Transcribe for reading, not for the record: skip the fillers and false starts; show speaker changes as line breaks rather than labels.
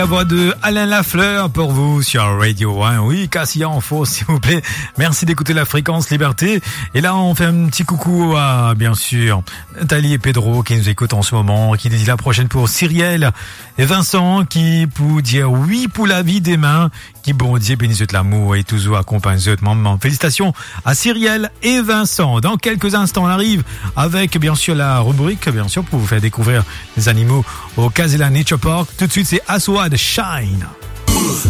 La voix de Alain Lafleur pour vous sur Radio 1. Oui, Cassia en faux, s'il vous plaît. Merci d'écouter la fréquence Liberté. Et là, on fait un petit coucou à, bien sûr, Nathalie et Pedro qui nous écoutent en ce moment, qui dit la prochaine pour Cyrielle et Vincent qui pour dire oui pour la vie des mains, qui bon Dieu bénisse de l'amour et toujours accompagne de maman. Félicitations à Cyrielle et Vincent. Dans quelques instants, on arrive avec, bien sûr, la rubrique, bien sûr, pour vous faire découvrir les animaux au Casella Nature Park. Tout de suite, c'est Aswad Shine.